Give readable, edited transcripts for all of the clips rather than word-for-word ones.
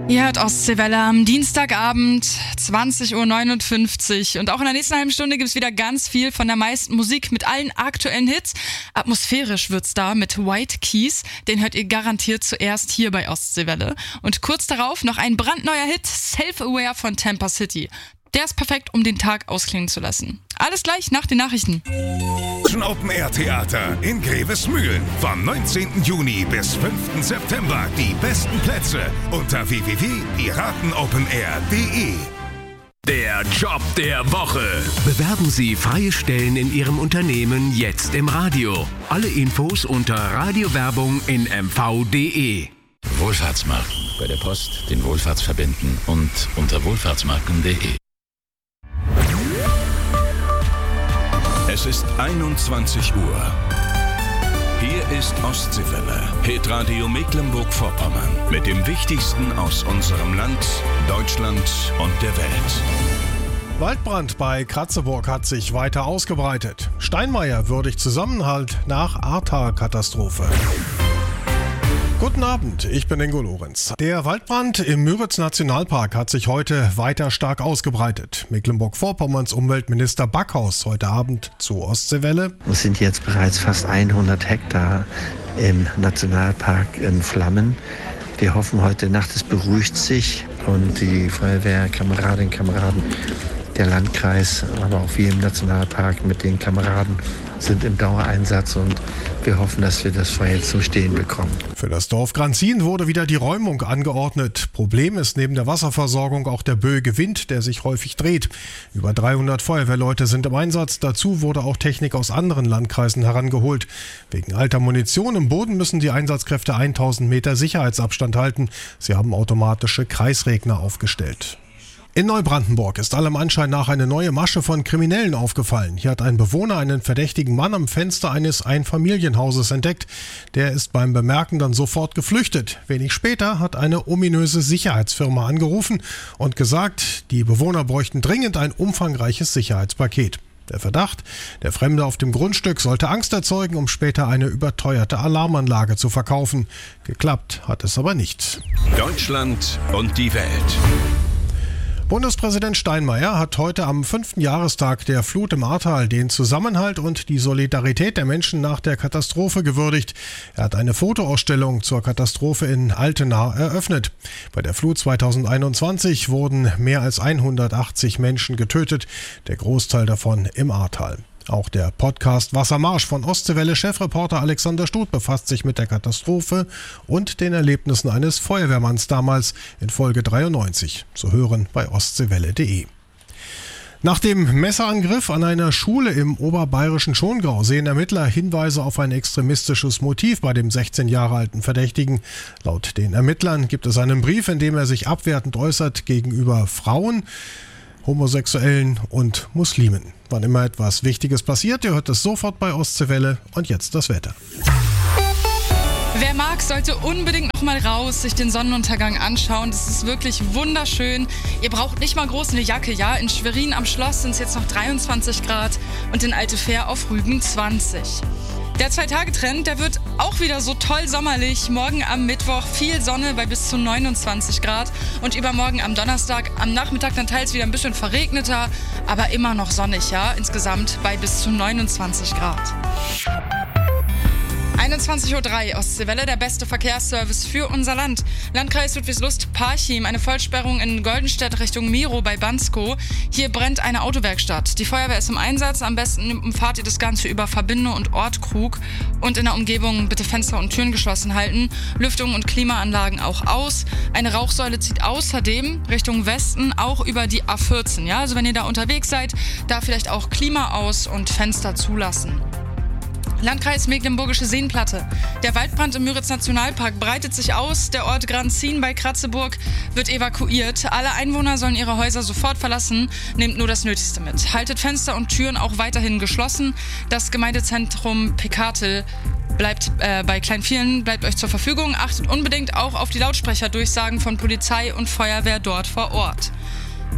Ihr hört Ostseewelle am Dienstagabend, 20.59 Uhr. Und auch in der nächsten halben Stunde gibt es wieder ganz viel von der meisten Musik mit allen aktuellen Hits. Atmosphärisch wird's da mit White Keys. Den hört ihr garantiert zuerst hier bei Ostseewelle. Und kurz darauf noch ein brandneuer Hit, Self-Aware von Tampa City. Der ist perfekt, um den Tag ausklingen zu lassen. Alles gleich nach den Nachrichten. Open-Air-Theater in Grevesmühlen. Vom 19. Juni bis 5. September. Die besten Plätze unter www.piratenopenair.de. Der Job der Woche. Bewerben Sie freie Stellen in Ihrem Unternehmen jetzt im Radio. Alle Infos unter Radiowerbung in mv.de. Wohlfahrtsmarken. Bei der Post den Wohlfahrtsverbänden und unter wohlfahrtsmarken.de. Es ist 21 Uhr. Hier ist Ostseewelle, Hitradio Mecklenburg-Vorpommern mit dem Wichtigsten aus unserem Land, Deutschland und der Welt. Waldbrand bei Kratzeburg hat sich weiter ausgebreitet. Steinmeier würdigt Zusammenhalt nach Ahrtal-Katastrophe. Guten Abend, ich bin Ingo Lorenz. Der Waldbrand im Müritz-Nationalpark hat sich heute weiter stark ausgebreitet. Mecklenburg-Vorpommerns Umweltminister Backhaus heute Abend zu Ostseewelle. Es sind jetzt bereits fast 100 Hektar im Nationalpark in Flammen. Wir hoffen heute Nacht, es beruhigt sich und die Feuerwehrkameradinnen und Kameraden, der Landkreis, aber auch wir im Nationalpark mit den Kameraden sind im Dauereinsatz und wir hoffen, dass wir das Feuer jetzt so stehen bekommen. Für das Dorf Granzin wurde wieder die Räumung angeordnet. Problem ist neben der Wasserversorgung auch der böige Wind, der sich häufig dreht. Über 300 Feuerwehrleute sind im Einsatz. Dazu wurde auch Technik aus anderen Landkreisen herangeholt. Wegen alter Munition im Boden müssen die Einsatzkräfte 1000 Meter Sicherheitsabstand halten. Sie haben automatische Kreisregner aufgestellt. In Neubrandenburg ist allem Anschein nach eine neue Masche von Kriminellen aufgefallen. Hier hat ein Bewohner einen verdächtigen Mann am Fenster eines Einfamilienhauses entdeckt. Der ist beim Bemerken dann sofort geflüchtet. Wenig später hat eine ominöse Sicherheitsfirma angerufen und gesagt, die Bewohner bräuchten dringend ein umfangreiches Sicherheitspaket. Der Verdacht, der Fremde auf dem Grundstück sollte Angst erzeugen, um später eine überteuerte Alarmanlage zu verkaufen. Geklappt hat es aber nicht. Deutschland und die Welt. Bundespräsident Steinmeier hat heute am 5. Jahrestag der Flut im Ahrtal den Zusammenhalt und die Solidarität der Menschen nach der Katastrophe gewürdigt. Er hat eine Fotoausstellung zur Katastrophe in Altena eröffnet. Bei der Flut 2021 wurden mehr als 180 Menschen getötet, der Großteil davon im Ahrtal. Auch der Podcast Wassermarsch von Ostseewelle-Chefreporter Alexander Stuth befasst sich mit der Katastrophe und den Erlebnissen eines Feuerwehrmanns damals in Folge 93. Zu hören bei ostseewelle.de. Nach dem Messerangriff an einer Schule im oberbayerischen Schongau sehen Ermittler Hinweise auf ein extremistisches Motiv bei dem 16 Jahre alten Verdächtigen. Laut den Ermittlern gibt es einen Brief, in dem er sich abwertend äußert gegenüber Frauen, Homosexuellen und Muslimen. Wann immer etwas Wichtiges passiert, ihr hört es sofort bei Ostseewelle. Und jetzt das Wetter. Wer mag, sollte unbedingt noch mal raus, sich den Sonnenuntergang anschauen. Das ist wirklich wunderschön. Ihr braucht nicht mal groß eine Jacke, ja? In Schwerin am Schloss sind es jetzt noch 23 Grad und in Altefähr auf Rügen 20. Der 2-Tage-Trend, der wird auch wieder so toll sommerlich. Morgen am Mittwoch viel Sonne bei bis zu 29 Grad und übermorgen am Donnerstag am Nachmittag dann teils wieder ein bisschen verregneter, aber immer noch sonnig, ja? Insgesamt bei bis zu 29 Grad. 21.03 Uhr, Ostseewelle, der beste Verkehrsservice für unser Land. Landkreis Ludwigslust-Parchim, eine Vollsperrung in Goldenstedt Richtung Miro bei Bansko. Hier brennt eine Autowerkstatt. Die Feuerwehr ist im Einsatz. Am besten umfahrt ihr das Ganze über Verbinde und Ortkrug. Und in der Umgebung bitte Fenster und Türen geschlossen halten. Lüftung und Klimaanlagen auch aus. Eine Rauchsäule zieht außerdem Richtung Westen auch über die A14. Ja? Also wenn ihr da unterwegs seid, da vielleicht auch Klima aus und Fenster zulassen. Landkreis Mecklenburgische Seenplatte. Der Waldbrand im Müritz-Nationalpark breitet sich aus. Der Ort Granzin bei Kratzeburg wird evakuiert. Alle Einwohner sollen ihre Häuser sofort verlassen. Nehmt nur das Nötigste mit. Haltet Fenster und Türen auch weiterhin geschlossen. Das Gemeindezentrum Pekatel bleibt bei Kleinvielen, bleibt euch zur Verfügung. Achtet unbedingt auch auf die Lautsprecherdurchsagen von Polizei und Feuerwehr dort vor Ort.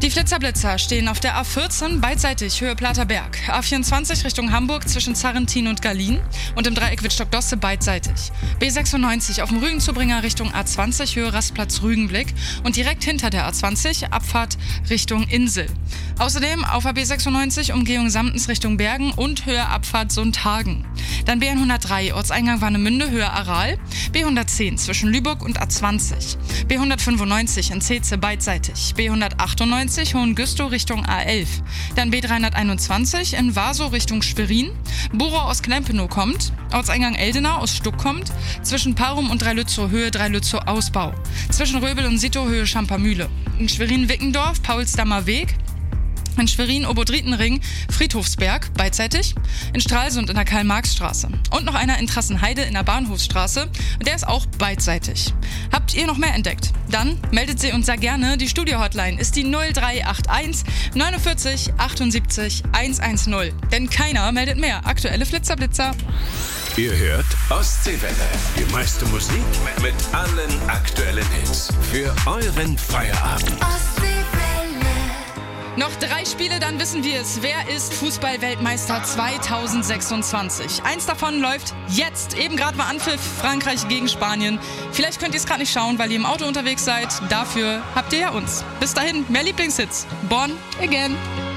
Die Flitzer-Blitzer stehen auf der A14 beidseitig Höhe Platerberg, A24 Richtung Hamburg zwischen Zarrentin und Gallien und im Dreieck Wittstock-Dosse beidseitig. B96 auf dem Rügenzubringer Richtung A20 Höhe Rastplatz Rügenblick und direkt hinter der A20 Abfahrt Richtung Insel. Außerdem auf der B96 Umgehung Samtens Richtung Bergen und Höhe Abfahrt Sundhagen. Dann B103 Ortseingang Warnemünde Höhe Aral, B110 zwischen Lübeck und A20, B195 in Zeze beidseitig, B198 Hohengüstow Richtung A11, dann B321 in Waso Richtung Schwerin, Burow aus Klempenow kommt, Ortseingang Eldenau aus Stuck kommt, zwischen Parum und Dreilützow Höhe Dreilützow Ausbau, zwischen Röbel und Sito Höhe Schampermühle, in Schwerin-Wickendorf Paulsdammer Weg, in Schwerin-Obodritenring, Friedhofsberg, beidseitig, in Stralsund in der Karl-Marx-Straße und noch einer in Trassenheide in der Bahnhofsstraße, der ist auch beidseitig. Habt ihr noch mehr entdeckt? Dann meldet sie uns sehr gerne. Die Studio-Hotline ist die 0381 49 78 110. Denn keiner meldet mehr. Aktuelle Flitzer-Blitzer. Ihr hört Ostseewelle. Die meiste Musik mit allen aktuellen Hits. Für euren Feierabend. Noch 3 Spiele, dann wissen wir es. Wer ist Fußball-Weltmeister 2026? Eins davon läuft jetzt. Eben gerade war Anpfiff, Frankreich gegen Spanien. Vielleicht könnt ihr es gerade nicht schauen, weil ihr im Auto unterwegs seid. Dafür habt ihr ja uns. Bis dahin, mehr Lieblingshits. Born Again.